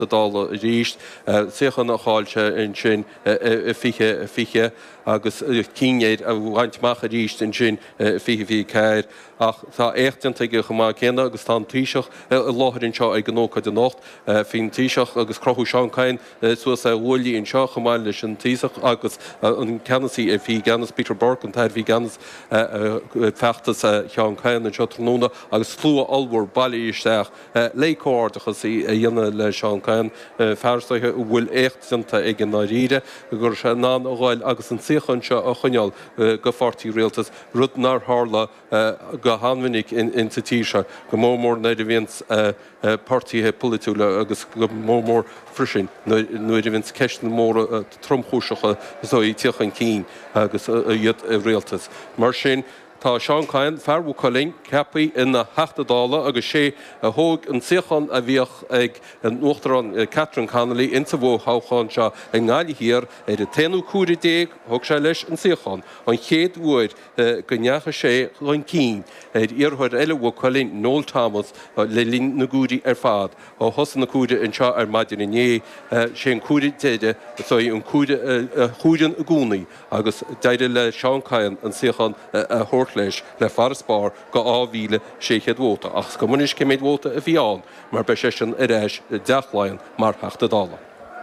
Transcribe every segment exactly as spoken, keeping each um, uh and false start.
dála ríist suchan nach cháilte in sin fiche fiche agus cínéad a bhaintach a ríist in sin fiche fi ceir ach tá échtanta go chumá céna agus tá tíiseach láthirn seo ag gnócha de nacht fin tíiseach agus crochú seáin suas a bhlaí in seo chumáil leis an tíiseach agus an ceanasí a bhí ganas Peter Burke an tair bhí ganas fechttas teáin an seo tróna agus flua allhór bailí isteach lécórdachas í dhéanana le seáin ferstaithe bhfuil échtanta ag an náíre gur se ná ógáil agus an siochan seo a chuneal go fortí réaltas rud nar hála go hanmhainnig in sa tíise go mór na a bhíons partíthe polúla agus go mór frisin nuair a bhíons ceist na mór tromchúiseacha so í tíochan cín agus iad réaltas. Mar sin tá Seán Cain fearbhú choling cepaí ina heachtadála agus sé a thóg an siochan a bhíoch ag an nuachtarán Catherine Connolly inta bhó hácháin seo ag ngáilí hir ar a téanú cúra déag thug sé leis an siochan an chéad bhuair go neacha sé chuin cín ar iarthir eile bhó choling Noel Thomas le lín na gúdaí ar fad ó thosan na cúra an seo ar maidir inné sé an cúra déide so an cúra chúran a gúnaí agus deidir le Seán Cain an siochan a thuir leis le farspár go áhíle séchéad bhóta ach go munis céméid bhóta a bhíán mar be sé sin a réis deachláin mar heachtadála.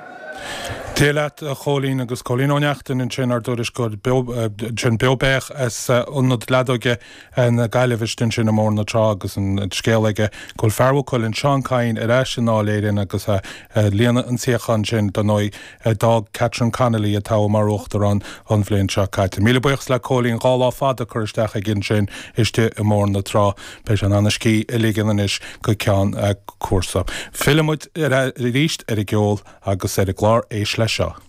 Téileat a cholín agus cholínáneachtain in sin ar dúris go sin beobéach as únad leadóige na gaiilehisten sin na mór na trá agus an scéalaige goil fearhú coil in Seán Cain ar éis sin áléirin agus líana an siochan sin don nói dá Catherine Connolly a tá mar uachtar an an bhléonn seo caiite. Míle buchas le cholín gála fada chuiristeach a gin sin iste i mór na trá beis an anascí i ligan is go ceann cuasa. Filimid ríist ar a gceol agus ar a glár éis lei seo.